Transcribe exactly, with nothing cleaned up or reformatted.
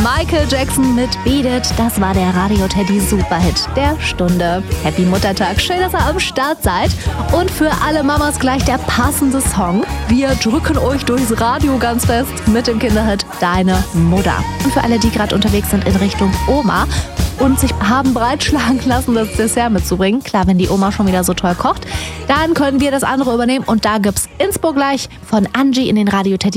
Michael Jackson mit Beat It. Das war der Radio Teddy Superhit der Stunde. Happy Muttertag, schön, dass ihr am Start seid. Und für alle Mamas gleich der passende Song. Wir drücken euch durchs Radio ganz fest mit dem Kinderhit Deine Mutter. Und für alle, die gerade unterwegs sind in Richtung Oma und sich haben breitschlagen lassen, das Dessert mitzubringen. Klar, wenn die Oma schon wieder so toll kocht, dann können wir das andere übernehmen. Und da gibt's Inspo gleich von Angie in den Radio Teddy